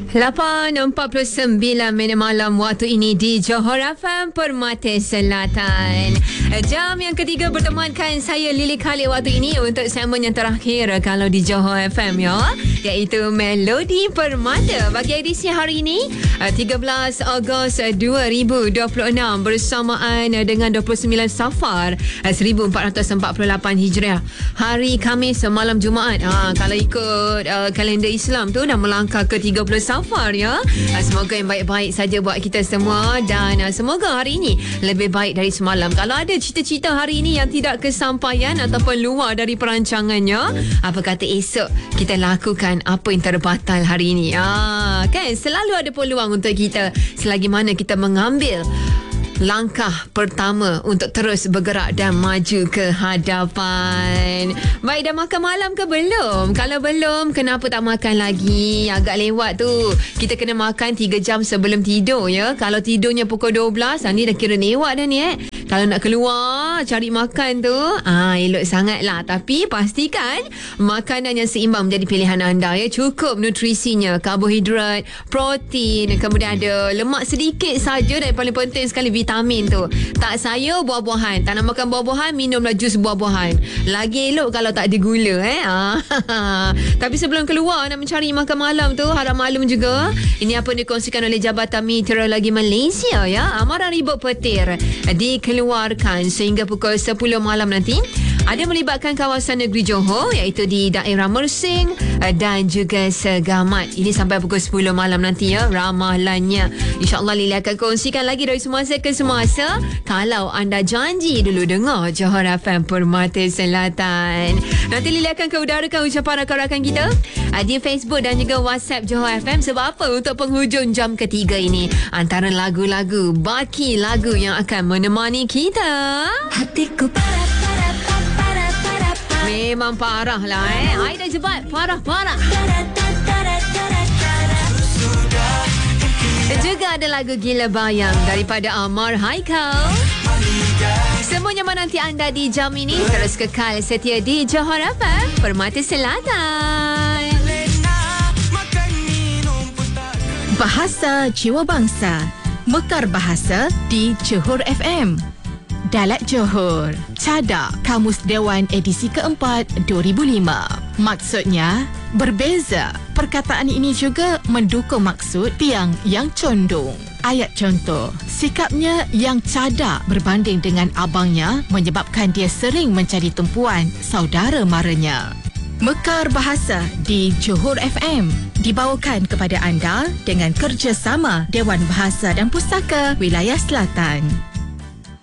8.49 minit malam waktu ini di Johor FM Permata Selatan. Jam yang ketiga bertemankan saya Lily Khalid waktu ini untuk segmen yang terakhir kalau di Johor FM ya, iaitu Melodi Permata. Bagi edisi hari ini 13 Ogos 2026 bersamaan dengan 29 Safar 1448 Hijriah, hari Khamis malam Jumaat. Kalau ikut kalender Islam tu dah melangkah ke 30 Safar ya. Semoga yang baik-baik saja buat kita semua dan semoga hari ini lebih baik dari semalam. Kalau ada cita-cita hari ini yang tidak kesampaian ataupun luar dari perancangannya, apa kata esok kita lakukan apa yang terbatal hari ini. Kan selalu ada peluang untuk kita selagi mana kita mengambil langkah pertama untuk terus bergerak dan maju ke hadapan. Baik, dah makan malam ke belum? Kalau belum, kenapa tak makan lagi? Agak lewat tu. Kita kena makan 3 jam sebelum tidur ya. Kalau tidurnya pukul 12, ni dah kira lewat dah ni Kalau nak keluar cari makan tu, elok sangat lah. Tapi pastikan makanan yang seimbang menjadi pilihan anda ya. Cukup nutrisinya, karbohidrat, protein, kemudian ada lemak sedikit saja, dan paling penting sekali vitamin tu. Tak sayur, buah-buahan. Tak nak makan buah-buahan, minumlah jus buah-buahan. Lagi elok kalau tak ada gula Tapi sebelum keluar nak mencari makan malam tu, harap maklum juga ini apa yang dikongsikan oleh Jabatan Meteorologi Malaysia ya. Amaran ribut petir dikeluarkan sehingga pukul 10 malam nanti, ada melibatkan kawasan negeri Johor, iaitu di daerah Mersing dan juga Segamat. Ini sampai pukul 10 malam nanti ya, ramalannya. InsyaAllah Lili akan kongsikan lagi dari semasa ke semasa kalau anda janji dulu dengar Johor FM Permata Selatan. Nanti Lili akan keudarakan ucapan rakan-rakan kita di Facebook dan juga WhatsApp Johor FM. Sebab apa? Untuk penghujung jam ketiga ini, antara lagu-lagu, baki lagu yang akan menemani kita. Hatiku memang parah lah Aida Jebat, parah-parah. Juga ada lagu Gila Bayang daripada Amar Haikal. Semuanya menanti anda di jam ini. Terus kekal setia di Johor FM Permata Selatan. Bahasa Jiwa Bangsa, Mekar Bahasa di Johor FM. Dalat Johor, Cadak Kamus Dewan edisi keempat 2005. Maksudnya berbeza. Perkataan ini juga mendukung maksud tiang yang condong. Ayat contoh, sikapnya yang cadak berbanding dengan abangnya menyebabkan dia sering mencari tumpuan saudara maranya. Mekar Bahasa di Johor FM dibawakan kepada anda dengan kerjasama Dewan Bahasa dan Pustaka Wilayah Selatan.